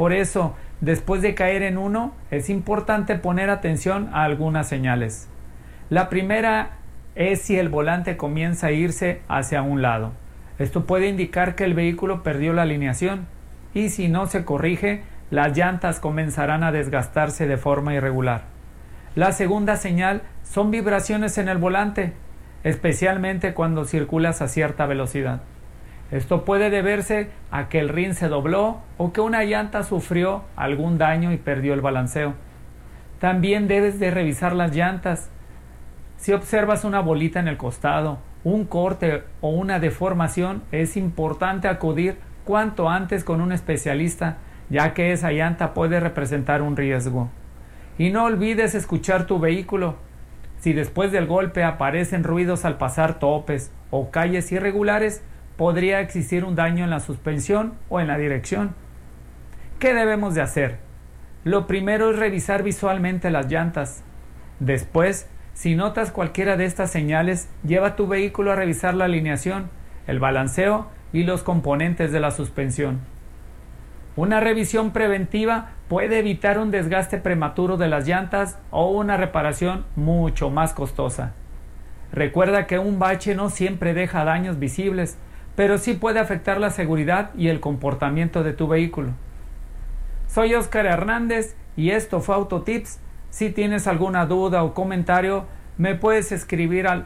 Por eso, después de caer en uno, es importante poner atención a algunas señales. La primera es si el volante comienza a irse hacia un lado. Esto puede indicar que el vehículo perdió la alineación y si no se corrige, las llantas comenzarán a desgastarse de forma irregular. La segunda señal son vibraciones en el volante, especialmente cuando circulas a cierta velocidad. Esto puede deberse a que el rin se dobló o que una llanta sufrió algún daño y perdió el balanceo. También debes de revisar las llantas. Si observas una bolita en el costado, un corte o una deformación, es importante acudir cuanto antes con un especialista, ya que esa llanta puede representar un riesgo. Y no olvides escuchar tu vehículo. Si después del golpe aparecen ruidos al pasar topes o calles irregulares, podría existir un daño en la suspensión o en la dirección. ¿Qué debemos de hacer? Lo primero es revisar visualmente las llantas. Después, si notas cualquiera de estas señales, lleva tu vehículo a revisar la alineación, el balanceo y los componentes de la suspensión. Una revisión preventiva puede evitar un desgaste prematuro de las llantas o una reparación mucho más costosa. Recuerda que un bache no siempre deja daños visibles, pero sí puede afectar la seguridad y el comportamiento de tu vehículo. Soy Óscar Hernández y esto fue Autotips. Si tienes alguna duda o comentario, me puedes escribir al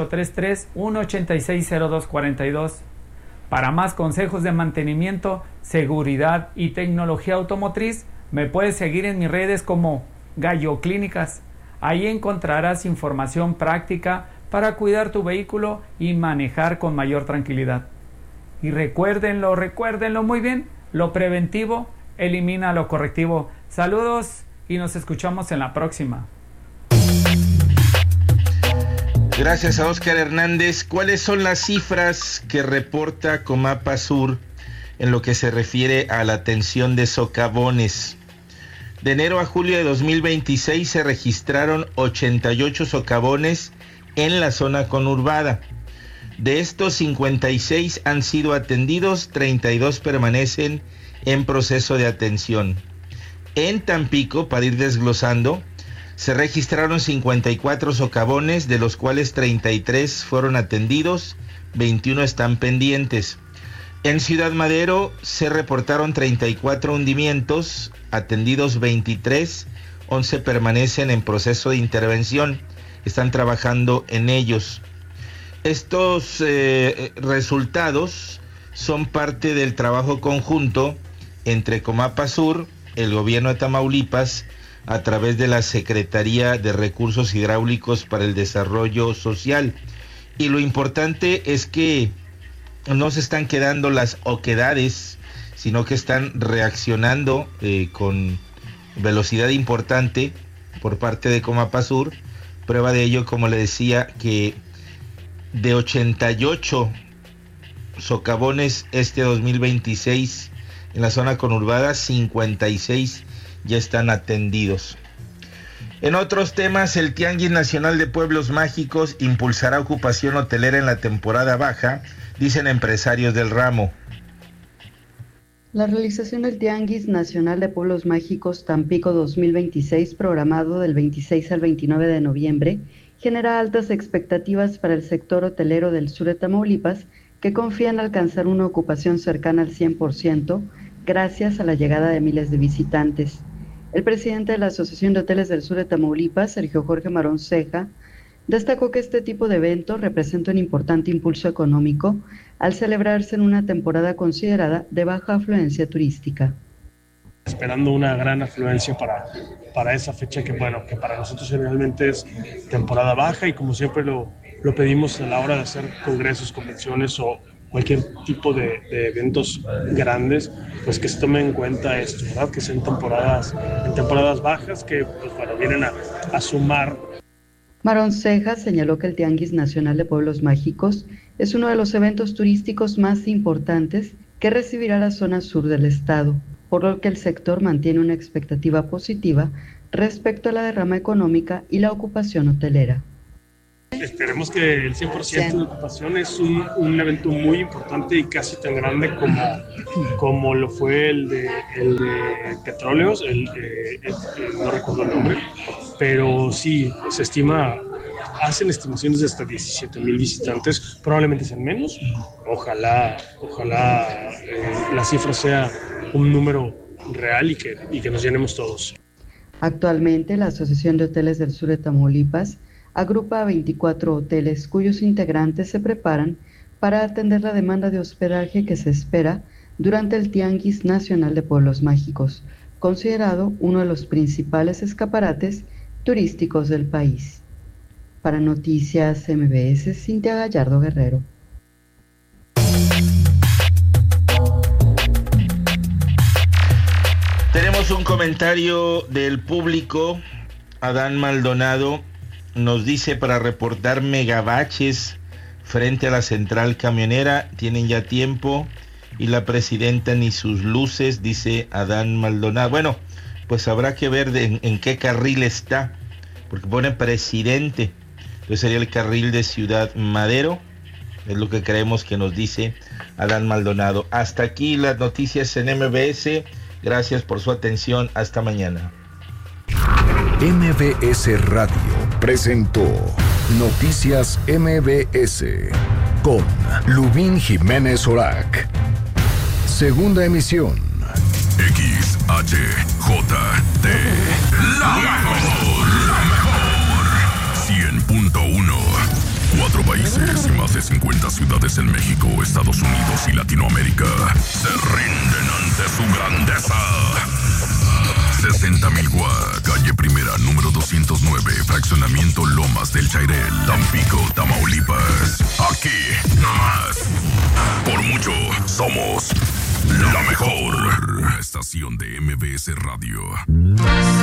833-186-0242. Para más consejos de mantenimiento, seguridad y tecnología automotriz, me puedes seguir en mis redes como Gallo Clínicas. Ahí encontrarás información práctica para cuidar tu vehículo y manejar con mayor tranquilidad. Y recuérdenlo muy bien, lo preventivo elimina lo correctivo. Saludos y nos escuchamos en la próxima. Gracias a Óscar Hernández. ¿Cuáles son las cifras que reporta Comapa Sur en lo que se refiere a la atención de socavones? De enero a julio de 2026 se registraron 88 socavones en la zona conurbada. De estos, 56 han sido atendidos, 32 permanecen en proceso de atención. En Tampico, para ir desglosando, se registraron 54 socavones, de los cuales 33 fueron atendidos, 21 están pendientes. En Ciudad Madero se reportaron 34 hundimientos, atendidos 23, 11 permanecen en proceso de intervención, están trabajando en ellos. Estos resultados son parte del trabajo conjunto entre Comapa Sur, el gobierno de Tamaulipas, a través de la Secretaría de Recursos Hidráulicos para el Desarrollo Social. Y lo importante es que no se están quedando las oquedades, sino que están reaccionando con velocidad importante por parte de Comapa Sur. Prueba de ello, como le decía, que de 88 socavones este 2026 en la zona conurbada, 56 ya están atendidos. En otros temas, el Tianguis Nacional de Pueblos Mágicos impulsará ocupación hotelera en la temporada baja, dicen empresarios del ramo. La realización del Tianguis Nacional de Pueblos Mágicos Tampico 2026, programado del 26 al 29 de noviembre, genera altas expectativas para el sector hotelero del sur de Tamaulipas, que confía en alcanzar una ocupación cercana al 100%, gracias a la llegada de miles de visitantes. El presidente de la Asociación de Hoteles del Sur de Tamaulipas, Sergio Jorge Marón Ceja, destacó que este tipo de evento representa un importante impulso económico al celebrarse en una temporada considerada de baja afluencia turística. Esperando una gran afluencia para esa fecha que para nosotros generalmente es temporada baja, y como siempre lo pedimos a la hora de hacer congresos, convenciones o cualquier tipo de eventos grandes, pues que se tome en cuenta esto, ¿verdad? Que sean temporadas bajas que vienen a sumar. Marón Ceja señaló que el Tianguis Nacional de Pueblos Mágicos es uno de los eventos turísticos más importantes que recibirá la zona sur del estado, por lo que el sector mantiene una expectativa positiva respecto a la derrama económica y la ocupación hotelera. Esperemos que el 100% de ocupación. Es un evento muy importante y casi tan grande como lo fue el de Petróleos, no recuerdo el nombre, pero sí, se estima, hacen estimaciones de hasta 17,000 visitantes, probablemente sean menos. Ojalá la cifra sea un número real y que nos llenemos todos. Actualmente, la Asociación de Hoteles del Sur de Tamaulipas agrupa a 24 hoteles cuyos integrantes se preparan para atender la demanda de hospedaje que se espera durante el Tianguis Nacional de Pueblos Mágicos, considerado uno de los principales escaparates turísticos del país. Para Noticias MBS, Cintia Gallardo Guerrero. Tenemos un comentario del público. Adán Maldonado nos dice: para reportar megabaches frente a la central camionera, tienen ya tiempo, y la presidenta ni sus luces, dice Adán Maldonado. Bueno, pues habrá que ver en qué carril está, porque pone presidente, entonces sería el carril de Ciudad Madero, es lo que creemos que nos dice Adán Maldonado. Hasta aquí las noticias en MBS, gracias por su atención, hasta mañana. MBS Radio presentó Noticias MBS con Lubín Jiménez Orac. Segunda emisión. XHJT. La mejor. 100.1. 4 países y más de 50 ciudades en México, Estados Unidos y Latinoamérica se rinden ante su grandeza. 60,000 Guá, calle Primera, número 209, fraccionamiento Lomas del Chairel, Tampico, Tamaulipas. Aquí, nomás. Por mucho, somos la mejor estación de MBS Radio.